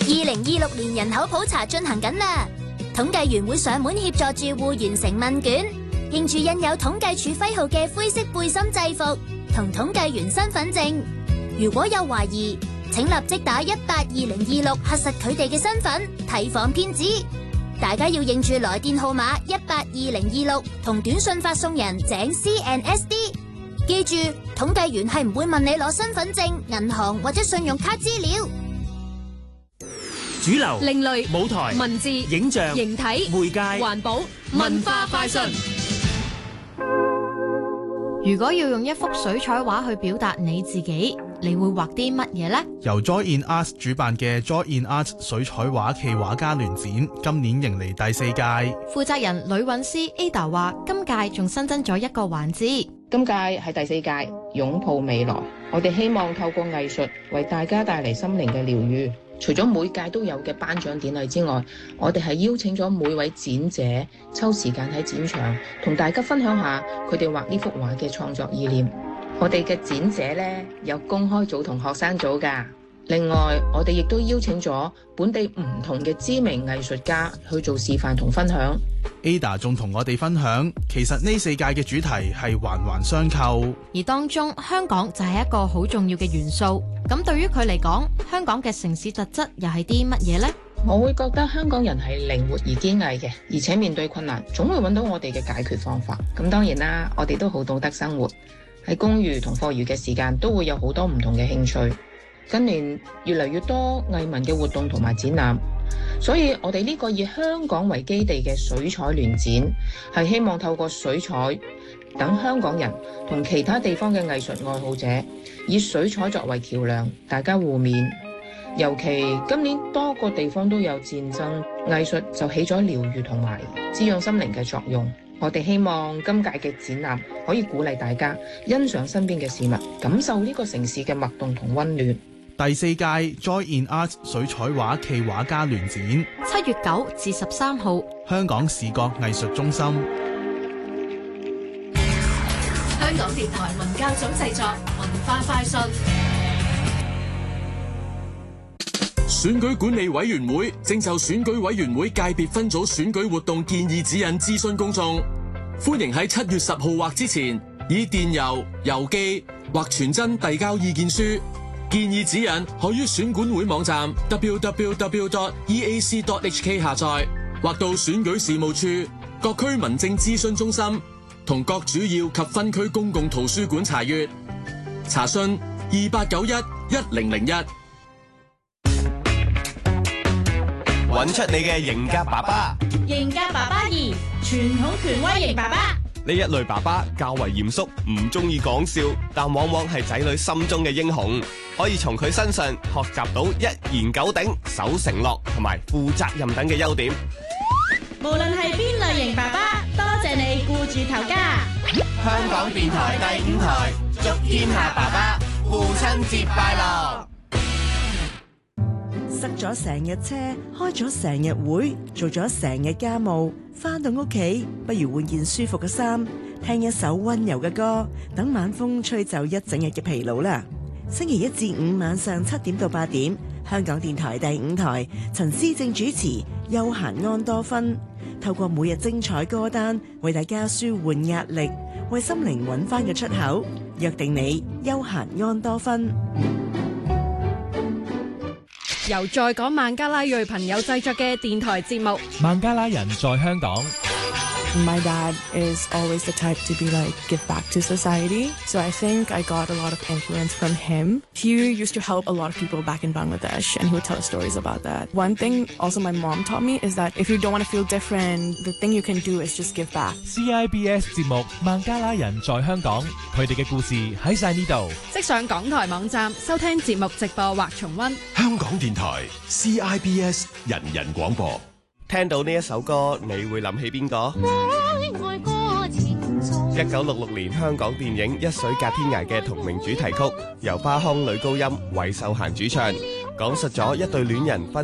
2026年人口普查進行緊啦，統計員會上門協助住戶完成問卷，認住印有統計處徽號嘅灰色背心制服同統計員身份證。如果有懷疑，請立即打182026核實佢哋嘅身份，提防騙子。大家要認住來電號碼182026同短信發送人井 CNSD。記住，統計員係唔會問你攞身份證、銀行或者信用卡資料。 主流、 另類、 舞台、 文字、 影像、 形體、 媒介、 環保、文化快訊。 如果要用一幅水彩畫去表達你自己，你會畫啲乜嘢呢？ 由 Joy in Art 主辦嘅 Joy in Art 水彩畫暨畫家聯展，今年迎嚟第4屆。 負責人呂韻詩 Ada 話，今屆仲新增咗一個環節。 今屆係第4屆，擁抱未來。我哋希望透過藝術為大家帶嚟心靈嘅療癒。除咗每屆都有嘅頒獎典禮之外，我哋係邀請咗每位展者抽時間喺展場同大家分享下佢哋畫呢幅畫嘅創作意念。我哋嘅展者呢，有公開組同學生組㗎。另外，我哋亦都邀請咗本地唔同嘅知名藝術家去做示範同分享。 Ada 仲同我哋分享，其實呢4屆嘅主題係環環相扣， 而當中香港就係一個好重要嘅元素。咁對於佢嚟講，香港嘅城市特質又係啲乜嘢呢？ 我會覺得香港人係靈活而堅毅嘅，而且面對困難總會揾到我哋嘅解決方法。咁當然啦，我哋都好懂得生活，喺公餘同課餘嘅時間都會有好多唔同嘅興趣。近年越嚟越多藝文嘅活動同埋展覽，所以我哋呢個以香港為基地嘅水彩聯展，係希望透過水彩等香港人同其他地方嘅藝術愛好者，以水彩作為橋梁，大家互勉。尤其今年多個地方都有戰爭，藝術就起咗療癒同埋滋養心靈嘅作用。我哋希望今屆嘅展覽可以鼓勵大家欣賞身邊嘅事物，感受呢個城市嘅脈動同溫暖。 第4屆 Joy in Art 水彩畫暨畫家聯展 7月9至13號， 香港視覺藝術中心。 香港電台文教組製作，文化快訊。 選舉管理委員會正就選舉委員會界別分組選舉活動建議指引諮詢公眾，歡迎喺7月10號或之前以電郵、郵寄或傳真遞交意見書。建議指引可於選管會網站 www.eac.hk 下載，或到選舉事務處、各區民政諮詢中心同各主要及分區公共圖書館查閱。查詢28911001。 揾出你嘅型格爸爸。 型格爸爸2，傳統權威型爸爸。 呢一類爸爸較為嚴肅，唔中意講笑，但往往係仔女心中嘅英雄。可以從佢身上學習到一言九鼎、守承諾同埋負責任等嘅優點。 無論係邊類型爸爸，多謝你顧住頭家。 香港電台第5台，祝天下爸爸父親節快樂。 塞咗成日車，開咗成日會，做咗成日家務，返到屋企不如換件舒服嘅衫，聽一首溫柔嘅歌，等晚風吹走一整日嘅疲勞啦。星期1至5晚上7點到8點，香港電台第5台，陳思正主持，休閒安多芬，透過每日精彩歌單，為大家舒緩壓力，為心靈揾返個出口。約定你休閒安多芬。 由在港孟加拉裔朋友製作嘅電台節目《 孟加拉人在香港》。 My dad is always the type to be like, give back to society. So I think I got a lot of influence from him. He used to help a lot of people back in Bangladesh, and he would tell stories about that. One thing also my mom taught me is that if you don't want to feel different, the thing you can do is just give back. CIBS 節目《孟加拉人在香港》，佢哋嘅故事喺晒呢度。 即上港台網站收聽節目直播或重溫。 香港電台 CIBS 人人廣播。 聽到呢一首歌，你會諗起邊個？1966年香港電影《一水隔天涯》嘅同名主題曲，由花腔女高音韋秀嫻主唱，講述咗一對戀人分